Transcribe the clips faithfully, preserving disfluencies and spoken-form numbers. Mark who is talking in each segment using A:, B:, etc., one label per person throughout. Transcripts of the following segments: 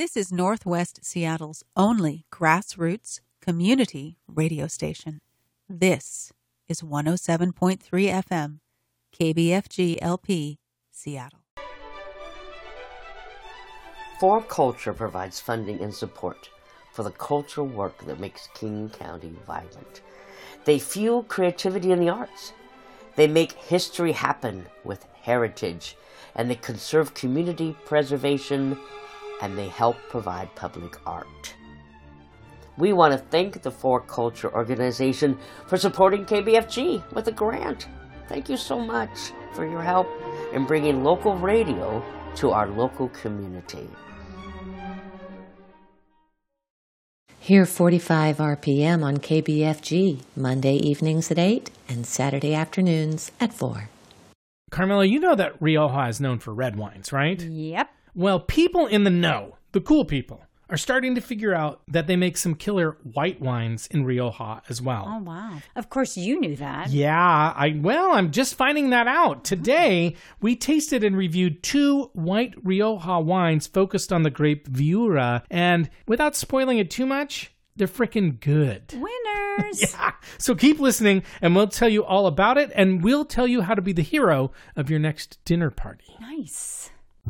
A: This is Northwest Seattle's only grassroots community radio station. This is one oh seven point three F M, K B F G L P, Seattle.
B: For Culture provides funding and support for the cultural work that makes King County vibrant. They fuel creativity in the arts. They make history happen with heritage, and they conserve community preservation, and they help provide public art. We want to thank the For Culture organization for supporting K B F G with a grant. Thank you so much for your help in bringing local radio to our local community.
C: Hear forty-five R P M on K B F G, Monday evenings at eight and Saturday afternoons at four.
D: Carmela, you know that Rioja is known for red wines, right?
E: Yep.
D: Well, people in the know, the cool people, are starting to figure out that they make some killer white wines in Rioja as well.
E: Oh, wow. Of course you knew that.
D: Yeah, I well, I'm just finding that out. Today, we tasted and reviewed two white Rioja wines focused on the grape Viura, and without spoiling it too much, they're freaking good.
E: Winners!
D: Yeah, so keep listening, and we'll tell you all about it, and we'll tell you how to be the hero of your next dinner party.
E: Nice.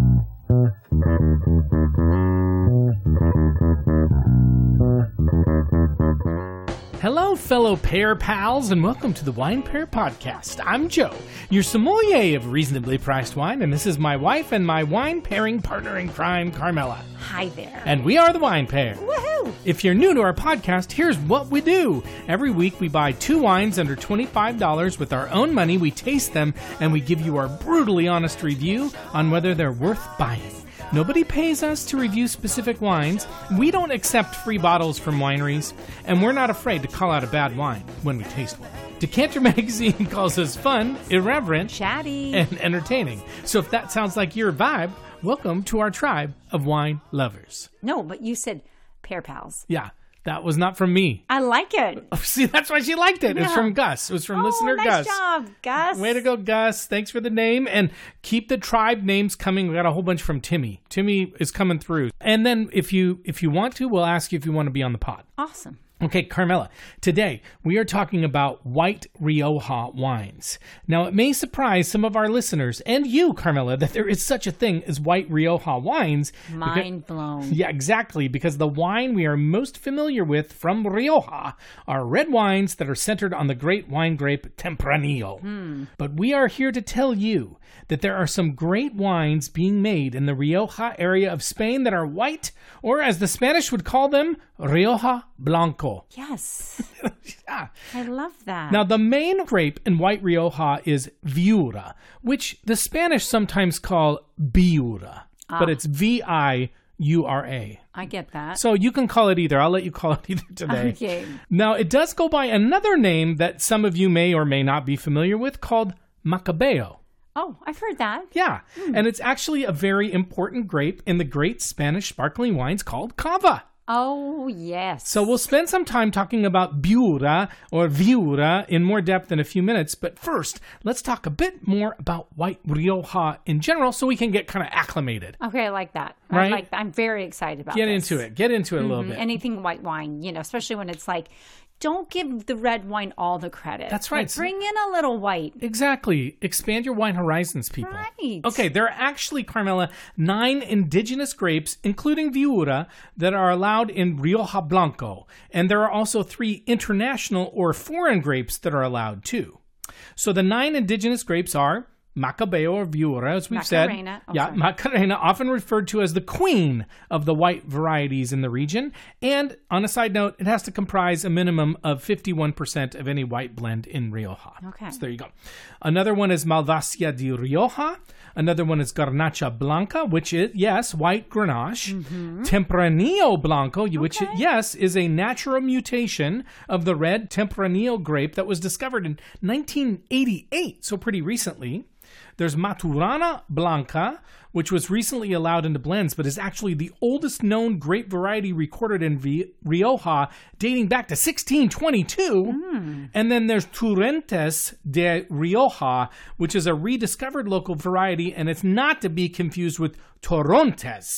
D: Hello, fellow pear pals, and welcome to the Wine Pair Podcast. I'm Joe, your sommelier of reasonably priced wine, and this is my wife and my wine pairing partner in crime, Carmela.
E: Hi there.
D: And we are the Wine Pair.
E: Woohoo!
D: If you're new to our podcast, here's what we do. Every week we buy two wines under twenty-five dollars with our own money, we taste them, and we give you our brutally honest review on whether they're worth buying. Nobody pays us to review specific wines. We don't accept free bottles from wineries, and we're not afraid to call out a bad wine when we taste one. Decanter Magazine calls us fun, irreverent,
E: chatty,
D: and entertaining. So if that sounds like your vibe, welcome to our tribe of wine lovers.
E: No, but you said pear pals.
D: Yeah. That was not from me.
E: I like it.
D: Oh, see, that's why she liked it. Yeah. It's from Gus. It was from
E: oh,
D: listener
E: nice
D: Gus.
E: Nice job, Gus.
D: Way to go, Gus. Thanks for the name. And keep the tribe names coming. We got a whole bunch from Timmy. Timmy is coming through. And then if you if you want to, we'll ask you if you want to be on the pod.
E: Awesome.
D: Okay, Carmela, today we are talking about white Rioja wines. Now, it may surprise some of our listeners and you, Carmela, that there is such a thing as white Rioja wines.
E: Mind
D: because,
E: blown.
D: Yeah, exactly, because the wine we are most familiar with from Rioja are red wines that are centered on the great wine grape Tempranillo.
E: Hmm.
D: But we are here to tell you that there are some great wines being made in the Rioja area of Spain that are white, or as the Spanish would call them, Rioja Blanco.
E: Yes.
D: Yeah.
E: I love that.
D: Now, the main grape in white Rioja is Viura, which the Spanish sometimes call Biura,
E: ah.
D: but it's V I U R A.
E: I get that.
D: So you can call it either. I'll let you call it either today.
E: Okay.
D: Now, it does go by another name that some of you may or may not be familiar with called Macabeo.
E: Oh, I've heard that.
D: Yeah, mm. And it's actually a very important grape in the great Spanish sparkling wines called Cava.
E: Oh, yes.
D: So we'll spend some time talking about Biura or Viura in more depth in a few minutes. But first, let's talk a bit more about white Rioja in general so we can get kind of acclimated.
E: Okay, I like that.
D: Right?
E: I like that. I'm very excited about
D: Get
E: this.
D: into it. Get into it
E: mm-hmm.
D: a little bit.
E: Anything white wine, you know, especially when it's like, don't give the red wine all the credit.
D: That's right.
E: Like, bring in a little white.
D: Exactly. Expand your wine horizons, people.
E: Right.
D: Okay, there are actually, Carmela, nine indigenous grapes, including Viura, that are allowed in Rioja Blanco. And there are also three international or foreign grapes that are allowed, too. So the nine indigenous grapes are Macabeo or Viura, as we've
E: Macarena.
D: said.
E: Oh,
D: yeah,
E: sorry.
D: Macarena, often referred to as the queen of the white varieties in the region. And on a side note, it has to comprise a minimum of fifty-one percent of any white blend in Rioja.
E: Okay.
D: So there you go. Another one is Malvasia de Rioja. Another one is Garnacha Blanca, which is, yes, white Grenache.
E: Mm-hmm.
D: Tempranillo Blanco, which,
E: okay.
D: yes, is a natural mutation of the red Tempranillo grape that was discovered in nineteen eighty-eight, so pretty recently. There's Maturana Blanca, which was recently allowed into blends, but is actually the oldest known grape variety recorded in v- Rioja, dating back to sixteen twenty-two.
E: Mm.
D: And then there's Torrentes de Rioja, which is a rediscovered local variety, and it's not to be confused with Torrontes,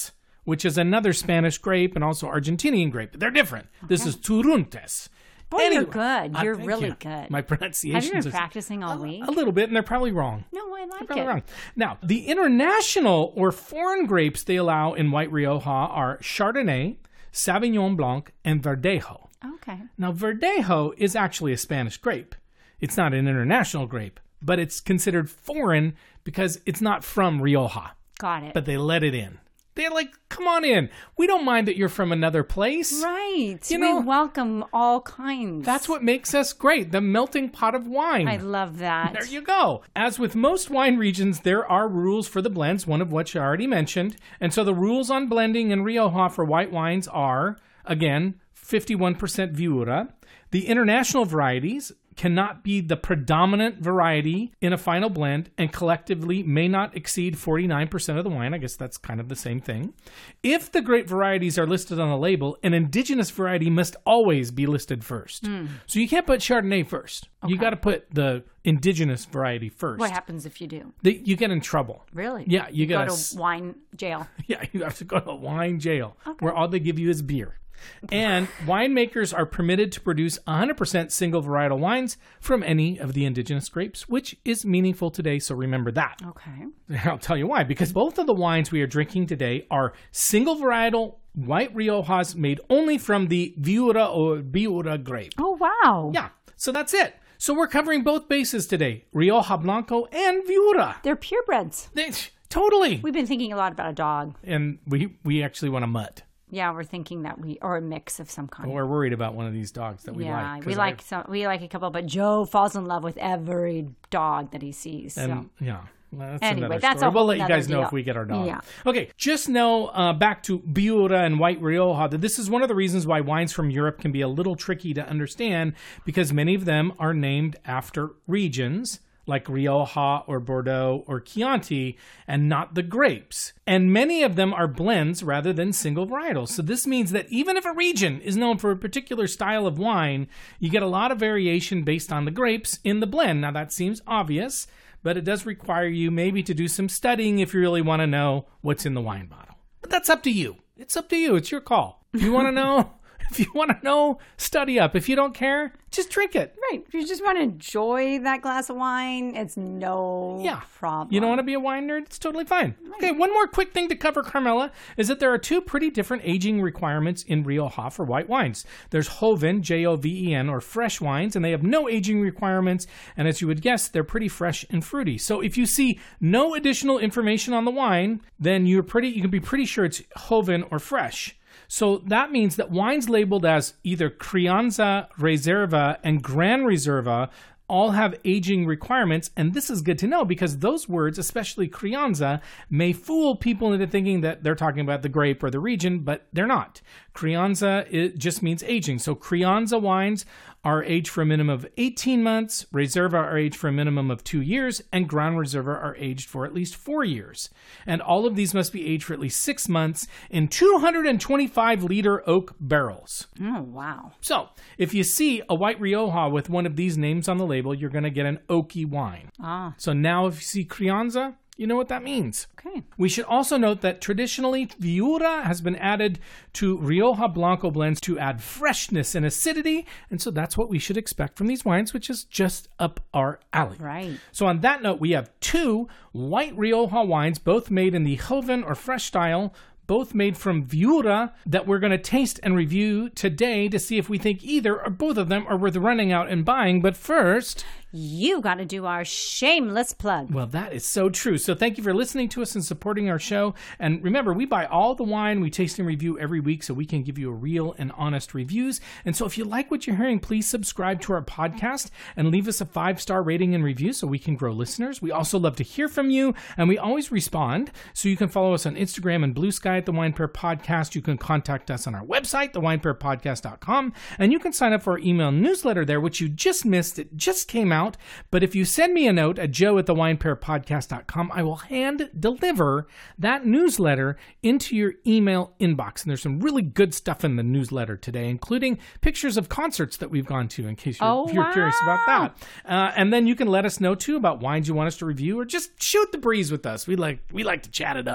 D: which is another Spanish grape and also Argentinian grape. They're different. Okay. This is Turuntes.
E: Boy,
D: anyway,
E: you're good. You're
D: uh,
E: really
D: you.
E: good.
D: My pronunciation.
E: Have you been practicing all
D: a,
E: week?
D: A little bit, and they're probably wrong.
E: No, I like
D: they're
E: it.
D: Wrong. Now, the international or foreign grapes they allow in White Rioja are Chardonnay, Sauvignon Blanc, and Verdejo.
E: Okay.
D: Now, Verdejo is actually a Spanish grape. It's not an international grape, but it's considered foreign because it's not from Rioja.
E: Got it.
D: But they let it in. They're like, come on in. We don't mind that you're from another place.
E: Right.
D: You know,
E: we welcome all kinds.
D: That's what makes us great, the melting pot of wine.
E: I love that.
D: There you go. As with most wine regions, there are rules for the blends, one of which I already mentioned. And so the rules on blending in Rioja for white wines are, again, fifty-one percent Viura. The international varieties cannot be the predominant variety in a final blend and collectively may not exceed forty-nine percent of the wine. I guess that's kind of the same thing. If the grape varieties are listed on the label, an indigenous variety must always be listed first. Mm. So you can't put Chardonnay first. Okay. You got to put the indigenous variety first.
E: What happens if you do?
D: The, you get in trouble.
E: Really?
D: Yeah. You, you
E: go
D: gotta,
E: to wine jail.
D: Yeah, you have to go to wine jail
E: okay.
D: where all they give you is beer. And winemakers are permitted to produce one hundred percent single varietal wines from any of the indigenous grapes, which is meaningful today, so remember that.
E: Okay.
D: I'll tell you why. Because both of the wines we are drinking today are single varietal white Riojas made only from the Viura or Biura grape.
E: Oh, wow.
D: Yeah, so that's it. So we're covering both bases today, Rioja Blanco and Viura.
E: They're purebreds.
D: They, totally.
E: We've been thinking a lot about a dog.
D: And we, we actually want a mutt.
E: Yeah, we're thinking that we, or a mix of some kind.
D: We're worried about one of these dogs that we
E: yeah,
D: like.
E: we like I, some, we like a couple, but Joe falls in love with every dog that he sees.
D: And,
E: so.
D: Yeah. Well, that's
E: anyway,
D: another
E: that's
D: story.
E: a whole
D: We'll let you guys
E: deal.
D: know if we get our dog.
E: Yeah.
D: Okay, just know uh, back to Biura and White Rioja that this is one of the reasons why wines from Europe can be a little tricky to understand because many of them are named after regions like Rioja or Bordeaux or Chianti, and not the grapes. And many of them are blends rather than single varietals. So this means that even if a region is known for a particular style of wine, you get a lot of variation based on the grapes in the blend. Now that seems obvious, but it does require you maybe to do some studying if you really want to know what's in the wine bottle. But that's up to you. It's up to you. It's your call. If you want to know... If you want to know, study up. If you don't care, just drink it.
E: Right. If you just want to enjoy that glass of wine, it's no
D: yeah.
E: problem.
D: You don't want to be a wine nerd? It's totally fine. Right. Okay, one more quick thing to cover, Carmela, is that there are two pretty different aging requirements in Rioja for white wines. There's Joven, J O V E N, or fresh wines, and they have no aging requirements. And as you would guess, they're pretty fresh and fruity. So if you see no additional information on the wine, then you're pretty. you can be pretty sure it's Joven or fresh. So that means that wines labeled as either Crianza, Reserva, and Gran Reserva all have aging requirements. And this is good to know because those words, especially Crianza, may fool people into thinking that they're talking about the grape or the region, but they're not. Crianza, it just means aging. So Crianza wines are aged for a minimum of eighteen months, Reserva are aged for a minimum of two years, and Gran Reserva are aged for at least four years. And all of these must be aged for at least six months in two hundred twenty-five liter oak barrels.
E: Oh, wow.
D: So if you see a white Rioja with one of these names on the label, you're going to get an oaky wine.
E: Ah.
D: So now if you see Crianza, you know what that means.
E: Okay.
D: We should also note that traditionally, Viura has been added to Rioja Blanco blends to add freshness and acidity, and so that's what we should expect from these wines, which is just up our alley.
E: Right.
D: So on that note, we have two white Rioja wines, both made in the Joven or fresh style, both made from Viura, that we're going to taste and review today to see if we think either or both of them are worth running out and buying. But first...
E: you got to do our shameless plug.
D: Well, that is so true. So thank you for listening to us and supporting our show. And remember, we buy all the wine we taste and review every week so we can give you a real and honest reviews. And so if you like what you're hearing, please subscribe to our podcast and leave us a five-star rating and review so we can grow listeners. We also love to hear from you, and we always respond. So you can follow us on Instagram and Blue Sky at The Wine Pair Podcast. You can contact us on our website, the wine pair podcast dot com, and you can sign up for our email newsletter there, which you just missed. It just came out. But if you send me a note at joe at the wine pair podcast dot com, I will hand deliver that newsletter into your email inbox. And there's some really good stuff in the newsletter today, including pictures of concerts that we've gone to, in case you're,
E: oh,
D: if you're
E: wow.
D: curious about that. Uh, and then you can let us know, too, about wines you want us to review, or just shoot the breeze with us. We like we like to chat it up.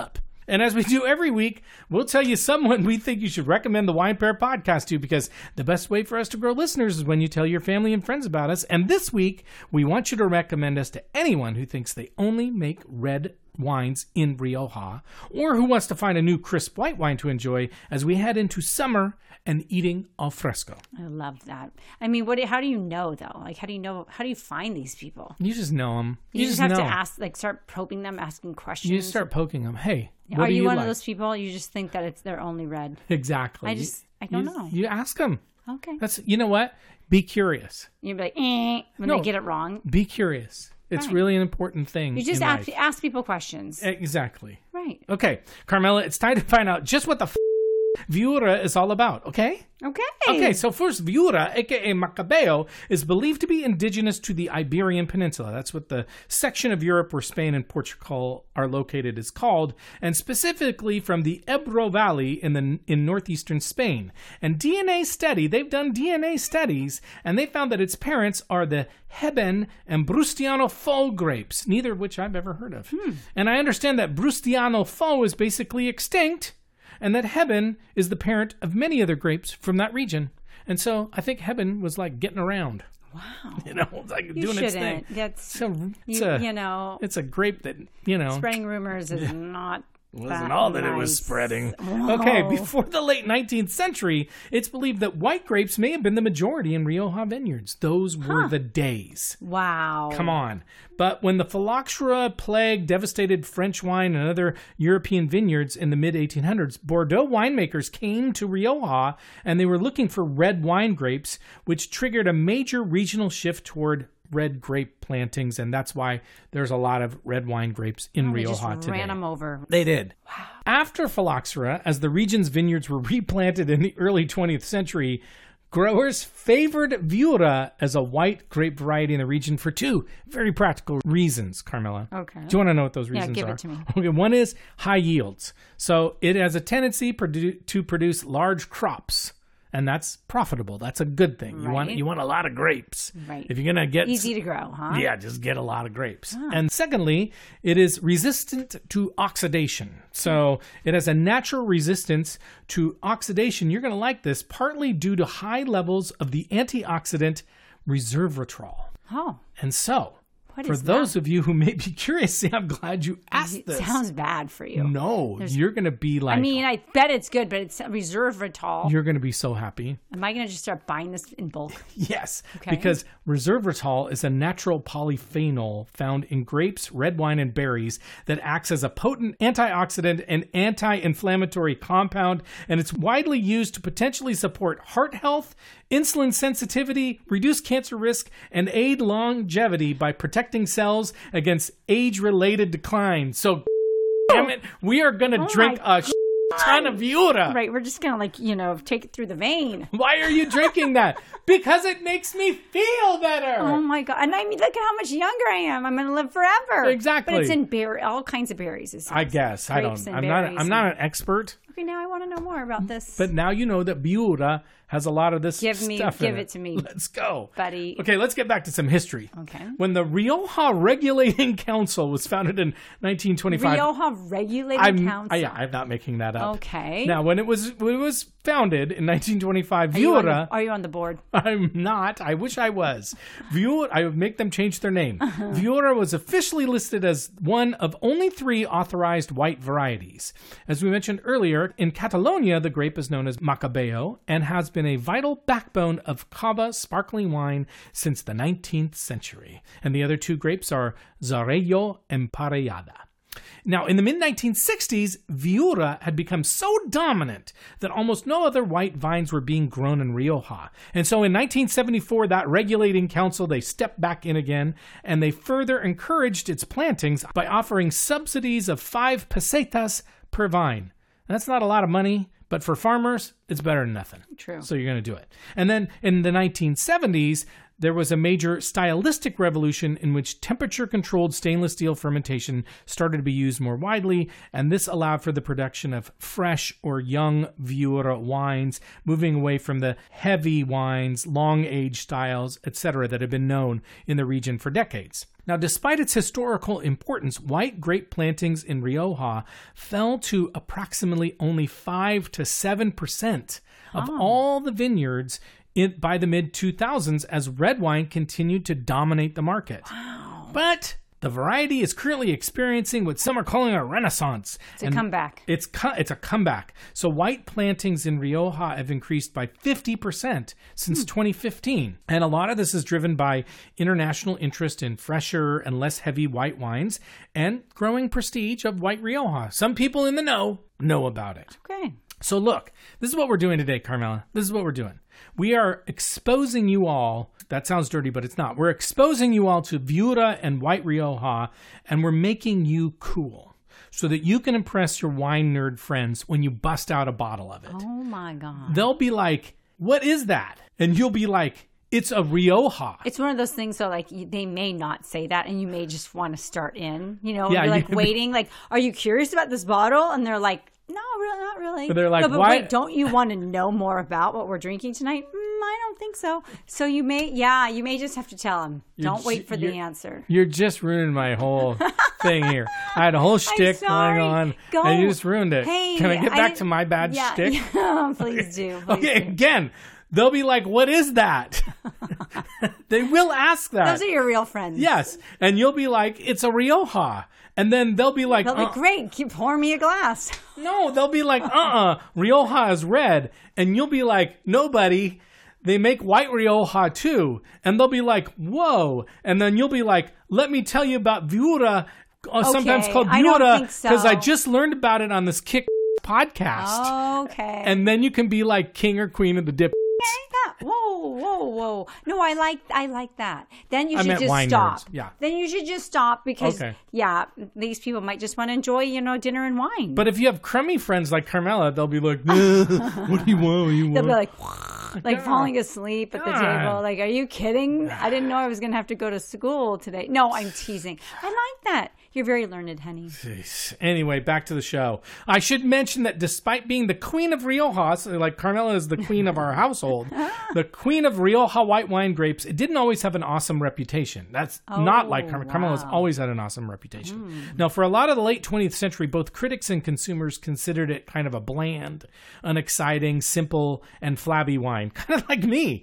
D: And as we do every week, we'll tell you someone we think you should recommend the Wine Pair podcast to, because the best way for us to grow listeners is when you tell your family and friends about us. And this week, we want you to recommend us to anyone who thinks they only make red wines in Rioja, or who wants to find a new crisp white wine to enjoy as we head into summer and eating al fresco.
E: I love that. I mean, what? How do you know, though? Like, how do you know? How do you find these people?
D: You just know them.
E: You,
D: You,
E: just,
D: just
E: have
D: know.
E: to ask, like, start probing them, asking questions.
D: You just start poking them. Hey, what
E: Are
D: do
E: you,
D: you
E: one
D: like?
E: of those people? You just think that it's they're only red.
D: Exactly.
E: I just, I don't
D: you,
E: know.
D: You ask them.
E: Okay.
D: That's, you know what? Be curious.
E: You'd be like, eh, when
D: No.
E: they get it wrong.
D: Be curious. It's
E: Right.
D: really an important thing.
E: You just
D: in
E: ask,
D: life.
E: ask people questions.
D: Exactly.
E: Right.
D: Okay, Carmela, it's time to find out just what the f- Viura is all about, okay?
E: Okay.
D: Okay, so first, Viura, aka Macabeo, is believed to be indigenous to the Iberian Peninsula. That's what the section of Europe where Spain and Portugal are located is called, and specifically from the Ebro Valley in the in northeastern Spain. And D N A study, they've done D N A studies, and they found that its parents are the Heben and Brustiano Fo grapes, neither of which I've ever heard of.
E: Hmm.
D: And I understand that Brustiano Fo is basically extinct, and that Heben is the parent of many other grapes from that region. And so I think Heben was like getting around.
E: Wow.
D: You know, like
E: You
D: doing its thing.
E: shouldn't. That's,
D: So it's
E: you,
D: a,
E: you know,
D: it's a grape that, you know,
E: spreading rumors is not
D: wasn't
E: that
D: all that it was
E: nice.
D: spreading.
E: Whoa.
D: Okay, before the late nineteenth century, it's believed that white grapes may have been the majority in Rioja vineyards. Those were the days.
E: Wow.
D: Come on. But when the phylloxera plague devastated French wine and other European vineyards in the mid eighteen hundreds, Bordeaux winemakers came to Rioja and they were looking for red wine grapes, which triggered a major regional shift toward red grape plantings, and that's why there's a lot of red wine grapes in
E: Oh, they
D: Rioja
E: just
D: today.
E: ran them over.
D: They did. Wow. After phylloxera, as the region's vineyards were replanted in the early twentieth century, growers favored Viura as a white grape variety in the region for two very practical reasons, Carmela.
E: Okay.
D: Do you want to know what those reasons
E: give
D: are?
E: it to me.
D: Okay, one is high yields. So it has a tendency produ- to produce large crops. And that's profitable. That's a good thing. You want
E: Right.
D: you want a lot of grapes.
E: Right.
D: If you're gonna get
E: Easy to grow, huh?
D: yeah, just get a lot of grapes. And secondly, it is resistant to oxidation. So it has a natural resistance to oxidation. You're going to like this, partly due to high levels of the antioxidant resveratrol.
E: Oh,
D: And so,
E: what
D: for
E: is
D: those
E: that?
D: of you who may be curious, see, I'm glad you asked
E: It
D: this.
E: sounds bad for you.
D: no, you're going to be like,
E: I mean, I bet it's good, but it's resveratrol.
D: you're going to be so happy.
E: Am I going to just start buying this in bulk?
D: Yes,
E: Okay.
D: because resveratrol is a natural polyphenol found in grapes, red wine, and berries that acts as a potent antioxidant and anti-inflammatory compound, and it's widely used to potentially support heart health, insulin sensitivity, reduce cancer risk, and aid longevity by protecting cells against age-related decline. So, damn it, we are going to
E: Oh
D: drink
E: my
D: a sh- ton of Viura.
E: Right, we're just going to, like, you know, take it through the vein.
D: Why are you drinking that? Because it makes me feel better.
E: Oh my god! And I mean, look at how much younger I am. I'm going to live forever.
D: Exactly.
E: But it's in berry, all kinds of berries. it
D: I
E: says.
D: guess I
E: Grapes
D: don't.
E: and
D: I'm not.
E: berries
D: I'm not
E: and-
D: an expert,
E: Okay, now I want to know more about this.
D: but now you know that Viura has a lot of this
E: Give me-
D: stuff.
E: give
D: in
E: it to me.
D: Let's go,
E: Buddy.
D: Okay, let's get back to some history.
E: Okay.
D: When the Rioja Regulating Council was founded in nineteen twenty-five,
E: Rioja Regulating
D: I'm,
E: Council.
D: I, yeah, I'm not making that up.
E: Okay.
D: Now, when it was when it was founded in nineteen twenty-five,
E: Are you, on
D: Viura.
E: the, are you on the board?
D: I'm not. I wish I was. Viura, I would make them change their name. Viura was officially listed as one of only three authorized white varieties. As we mentioned earlier, in Catalonia, the grape is known as Macabeo and has been a vital backbone of Cava sparkling wine since the nineteenth century. And the other two grapes are Zarello and Parellada. Now, in the mid nineteen sixties, Viura had become so dominant that almost no other white vines were being grown in Rioja. And so in nineteen seventy-four, that regulating council, they stepped back in again, and they further encouraged its plantings by offering subsidies of five pesetas per vine. And that's not a lot of money, but for farmers, it's better than nothing.
E: True.
D: So you're going to do it. And then in the nineteen seventies, there was a major stylistic revolution in which temperature-controlled stainless steel fermentation started to be used more widely, and this allowed for the production of fresh or young Viura wines, moving away from the heavy wines, long-aged styles, et cetera that had been known in the region for decades. Now, despite its historical importance, white grape plantings in Rioja fell to approximately only five to seven percent of
E: Oh.
D: all the vineyards in, by the mid two thousands as red wine continued to dominate the market.
E: Wow.
D: But the variety is currently experiencing what some are calling a renaissance.
E: It's a comeback.
D: It's co- it's a comeback. So white plantings in Rioja have increased by fifty percent since twenty fifteen. And a lot of this is driven by international interest in fresher and less heavy white wines and growing prestige of white Rioja. Some people in the know know about it.
E: Okay.
D: So look, this is what we're doing today, Carmela. This is what we're doing. We are exposing you all. That sounds dirty, but it's not. We're exposing you all to Viura and White Rioja, and we're making you cool so that you can impress your wine nerd friends when you bust out a bottle of it.
E: Oh my God.
D: They'll be like, what is that? And you'll be like, it's a Rioja.
E: It's one of those things, so like you, they may not say that, and you may just want to start in, you know,
D: Yeah,
E: you're like
D: you-
E: waiting, like, are you curious about this bottle? And they're like, no, really, not really.
D: But they're like,
E: no, but
D: why-
E: wait, don't you want to know more about what we're drinking tonight? Mm, I don't think so. So you may, yeah, you may just have to tell them.
D: You're
E: Don't wait
D: j-
E: for the
D: you're-
E: answer.
D: You're just ruining my whole thing here. I had a whole shtick going
E: sorry.
D: on,
E: Go.
D: and you just ruined it.
E: Hey,
D: Can I get
E: I
D: back
E: didn't-
D: to my bad
E: yeah,
D: shtick?
E: Yeah, please do. Please
D: Okay,
E: do.
D: again, they'll be like, what is that? They will ask that.
E: Those are your real friends.
D: Yes. And you'll be like, it's a Rioja. And then they'll be like,
E: They'll be
D: uh,
E: great. Keep pouring me a glass.
D: no, they'll be like, uh-uh, Rioja is red. And you'll be like, nobody. They make white Rioja too. And they'll be like, whoa. And then you'll be like, let me tell you about Viura, uh, sometimes
E: Okay,
D: called
E: I don't
D: Viura,
E: think so.
D: because I just learned about it on this Kick podcast.
E: Okay.
D: And then you can be like king or queen of the dip.
E: Yeah. Whoa, whoa, whoa! No, I like, I like that. Then you
D: I
E: should
D: meant
E: just
D: wine
E: stop.
D: nerds, yeah.
E: Then you should just stop because,
D: Okay.
E: yeah, these people might just want to enjoy, you know, dinner and wine.
D: But if you have crummy friends like Carmela, they'll be like, "Ugh, what do you want? What do you
E: they'll be
D: want?"
E: like, like falling asleep at the
D: God.
E: table. Like, are you kidding? I didn't know I was going to have to go to school today. No, I'm teasing. I like that. You're very learned, honey.
D: Jeez. Anyway, back to the show. I should mention that despite being the queen of Rioja, so like Carmela is the queen of our household, the queen of Rioja white wine grapes, it didn't always have an awesome reputation. That's not like Carmela. Carmela's
E: wow.
D: always had an awesome reputation. Now, for a lot of the late twentieth century, both critics and consumers considered it kind of a bland, unexciting, simple, and flabby wine, kind of like me.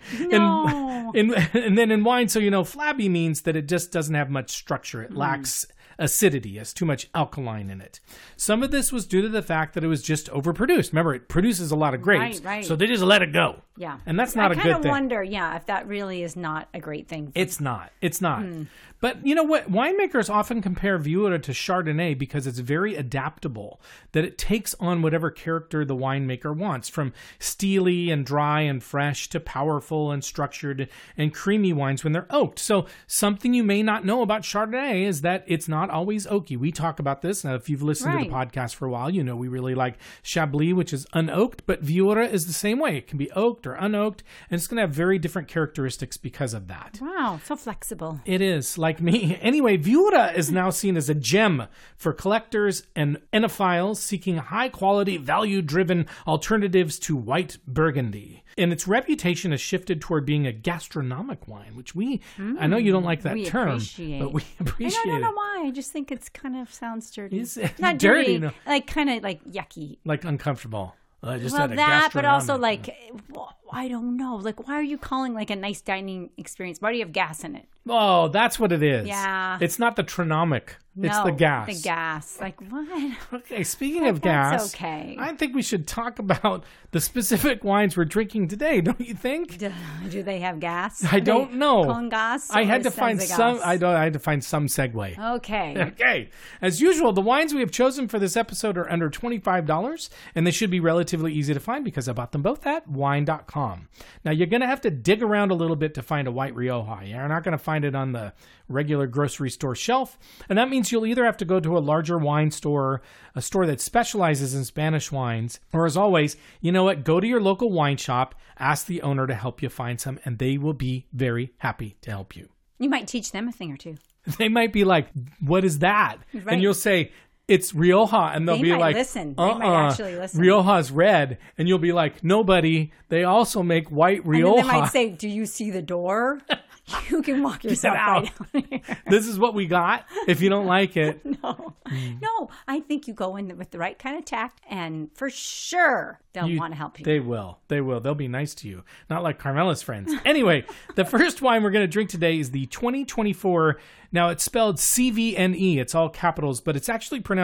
E: No.
D: And, and, and then in wine, so you know, flabby means that it just doesn't have much structure. It lacks acidity, has too much alkaline in it. Some of this was due to the fact that it was just overproduced. Remember, it produces a lot of grapes,
E: Right, right.
D: so they just let it go.
E: Yeah.
D: And that's not
E: I
D: a good
E: kind of
D: thing.
E: wonder, yeah, if that really is not a great thing.
D: It's not. It's not.
E: Hmm.
D: But you know what? Winemakers often compare Viura to Chardonnay because it's very adaptable, that it takes on whatever character the winemaker wants, from steely and dry and fresh to powerful and structured and creamy wines when they're oaked. So something you may not know about Chardonnay is that it's not always oaky. We talk about this. Now, if you've listened to the
E: Right.
D: podcast for a while, you know we really like Chablis, which is unoaked, but Viura is the same way. It can be oaked or unoaked, and it's going to have very different characteristics because of that.
E: Wow, so flexible.
D: It is, like me. Anyway, Viura is now seen as a gem for collectors and enophiles seeking high-quality, value-driven alternatives to white Burgundy. And its reputation has shifted toward being a gastronomic wine, which we, I know you don't like that
E: we
D: term,
E: appreciate.
D: but we appreciate
E: And I don't know
D: it.
E: why. I just think it's kind of sounds dirty.
D: Is it
E: Not
D: dirty?
E: dirty,
D: No.
E: like kind of like yucky.
D: Like uncomfortable. I just
E: Well,
D: had a
E: that, but also
D: gastronomic-
E: like, well, I don't know. Like, why are you calling like a nice dining experience? Why do you have gas in it?
D: Oh, that's what it is.
E: Yeah.
D: It's not the tronomic. It's
E: no,
D: the gas.
E: The gas. Like what?
D: Okay, speaking of
E: That's
D: gas,
E: okay.
D: I think we should talk about the specific wines we're drinking today, don't you think?
E: Do, do they have gas?
D: I
E: Do
D: don't
E: they
D: know.
E: Con gas.
D: I had
E: or
D: to find
E: senza
D: some.
E: gas?
D: I don't. I had to find some segue.
E: Okay.
D: Okay. As usual, the wines we have chosen for this episode are under twenty-five dollars, and they should be relatively easy to find because I bought them both at wine dot com. Now, you're going to have to dig around a little bit to find a white Rioja. You're not going to find find it on the regular grocery store shelf. And that means you'll either have to go to a larger wine store, a store that specializes in Spanish wines, or as always, you know what? Go to your local wine shop, ask the owner to help you find some, and they will be very happy to help you.
E: You might teach them a thing or two.
D: They might be like, what is that?
E: Right.
D: And you'll say, it's Rioja. And they'll
E: They
D: be
E: might
D: like,
E: listen. They
D: uh-uh,
E: might actually listen.
D: Rioja's red. And you'll be like, nobody. They also make white Rioja.
E: And then they might say, do you see the door? You can walk yourself right out here.
D: This is what we got. If you don't like it.
E: No. No, I think you go in with the right kind of tact, and for sure they'll
D: You-
E: want to help you.
D: They will. They will. They'll be nice to you. Not like Carmela's friends. Anyway, the first wine we're going to drink today is the twenty twenty-four. Now, it's spelled C V N E. It's all capitals, but it's actually pronounced